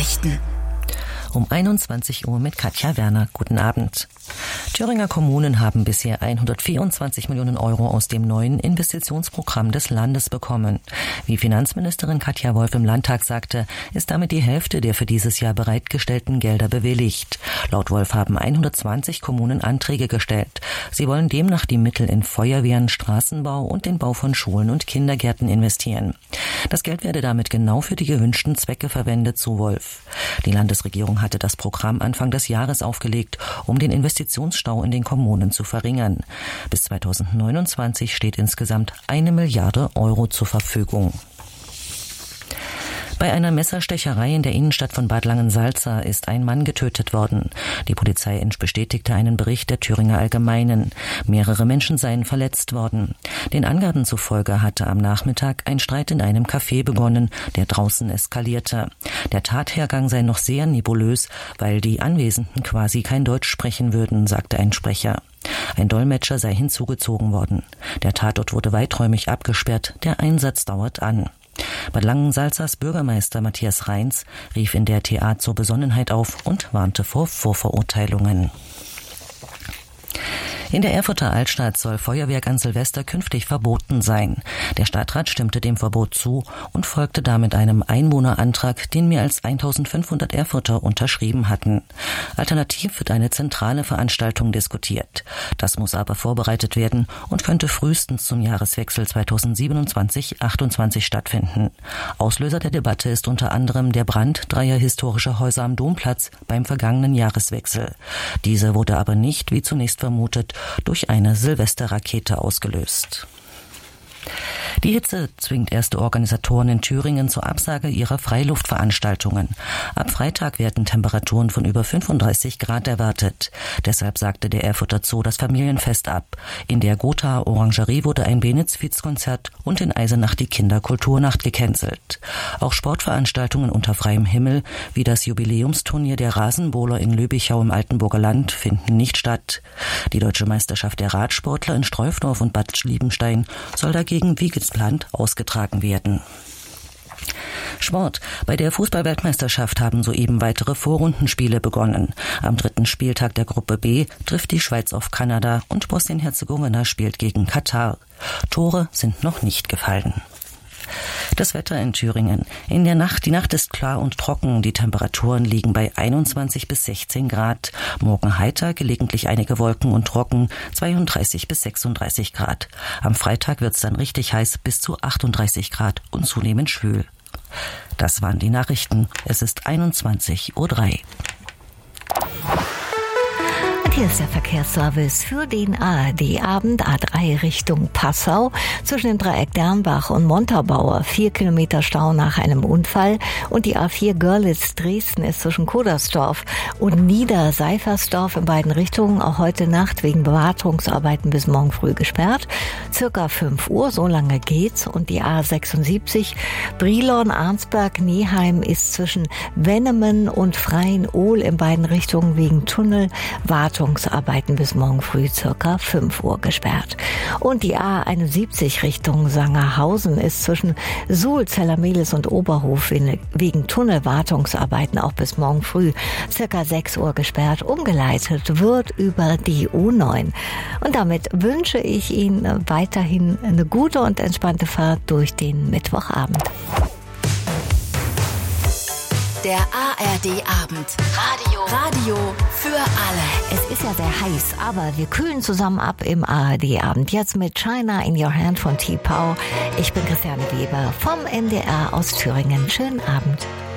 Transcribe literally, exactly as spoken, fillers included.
Nachrichten. Um einundzwanzig Uhr mit Katja Werner. Guten Abend. Thüringer Kommunen haben bisher hundertvierundzwanzig Millionen Euro aus dem neuen Investitionsprogramm des Landes bekommen. Wie Finanzministerin Katja Wolf im Landtag sagte, ist damit die Hälfte der für dieses Jahr bereitgestellten Gelder bewilligt. Laut Wolf haben hundertzwanzig Kommunen Anträge gestellt. Sie wollen demnach die Mittel in Feuerwehren, Straßenbau und den Bau von Schulen und Kindergärten investieren. Das Geld werde damit genau für die gewünschten Zwecke verwendet, so Wolf. Die Landesregierung hatte das Programm Anfang des Jahres aufgelegt, um den Investitionsstau in den Kommunen zu verringern. Bis zweitausendneunundzwanzig steht insgesamt eine Milliarde Euro zur Verfügung. Bei einer Messerstecherei in der Innenstadt von Bad Langensalza ist ein Mann getötet worden. Die Polizei bestätigte einen Bericht der Thüringer Allgemeinen. Mehrere Menschen seien verletzt worden. Den Angaben zufolge hatte am Nachmittag ein Streit in einem Café begonnen, der draußen eskalierte. Der Tathergang sei noch sehr nebulös, weil die Anwesenden quasi kein Deutsch sprechen würden, sagte ein Sprecher. Ein Dolmetscher sei hinzugezogen worden. Der Tatort wurde weiträumig abgesperrt. Der Einsatz dauert an. Bad Langensalzas Bürgermeister Matthias Reins rief in der T A zur Besonnenheit auf und warnte vor Vorverurteilungen. In der Erfurter Altstadt soll Feuerwerk an Silvester künftig verboten sein. Der Stadtrat stimmte dem Verbot zu und folgte damit einem Einwohnerantrag, den mehr als eintausendfünfhundert Erfurter unterschrieben hatten. Alternativ wird eine zentrale Veranstaltung diskutiert. Das muss aber vorbereitet werden und könnte frühestens zum Jahreswechsel zweitausendsiebenundzwanzig achtundzwanzig stattfinden. Auslöser der Debatte ist unter anderem der Brand dreier historischer Häuser am Domplatz beim vergangenen Jahreswechsel. Diese wurde aber nicht, wie zunächst vermutet, durch eine Silvesterrakete ausgelöst. Die Hitze zwingt erste Organisatoren in Thüringen zur Absage ihrer Freiluftveranstaltungen. Ab Freitag werden Temperaturen von über fünfunddreißig Grad erwartet. Deshalb sagte der Erfurter Zoo das Familienfest ab. In der Gothaer Orangerie wurde ein Benezwitz-Konzert und in Eisenach die Kinderkulturnacht gecancelt. Auch Sportveranstaltungen unter freiem Himmel, wie das Jubiläumsturnier der Rasenbowler in Lübichau im Altenburger Land, finden nicht statt. Die Deutsche Meisterschaft der Radsportler in Streufdorf und Bad Liebenstein soll dagegen wie geplant ausgetragen werden. Sport. Bei der Fußball-Weltmeisterschaft haben soeben weitere Vorrundenspiele begonnen. Am dritten Spieltag der Gruppe B trifft die Schweiz auf Kanada und Bosnien-Herzegowina spielt gegen Katar. Tore sind noch nicht gefallen. Das Wetter in Thüringen. In der Nacht, die Nacht ist klar und trocken. Die Temperaturen liegen bei einundzwanzig bis sechzehn Grad. Morgen heiter, gelegentlich einige Wolken und trocken, zweiunddreißig bis sechsunddreißig Grad. Am Freitag wird's dann richtig heiß, bis zu achtunddreißig Grad und zunehmend schwül. Das waren die Nachrichten. Es ist einundzwanzig Uhr drei. Hier ist der Verkehrsservice für den A R D-Abend A drei Richtung Passau. Zwischen dem Dreieck Dernbach und Montabaur vier Kilometer Stau nach einem Unfall. Und die A vier Görlitz-Dresden ist zwischen Kodersdorf und Niederseifersdorf in beiden Richtungen auch heute Nacht wegen Bewartungsarbeiten bis morgen früh gesperrt. Circa fünf Uhr, so lange geht's. Und die A sechsundsiebzig Brilon-Arnsberg-Neheim ist zwischen Wennemen und Freien-Ohl in beiden Richtungen wegen Tunnelwartung Arbeiten bis morgen früh circa fünf Uhr gesperrt. Und die A einundsiebzig Richtung Sangerhausen ist zwischen Suhl, Zellermehlis und Oberhof wegen Tunnelwartungsarbeiten auch bis morgen früh circa sechs Uhr gesperrt. Umgeleitet wird über die U neun. Und damit wünsche ich Ihnen weiterhin eine gute und entspannte Fahrt durch den Mittwochabend. Der A R D-Abend. Radio. Radio für alle. Es ist ja sehr heiß, aber wir kühlen zusammen ab im A R D-Abend. Jetzt mit China in Your Hand von T-Pow. Ich bin Christiane Weber vom N D R aus Thüringen. Schönen Abend.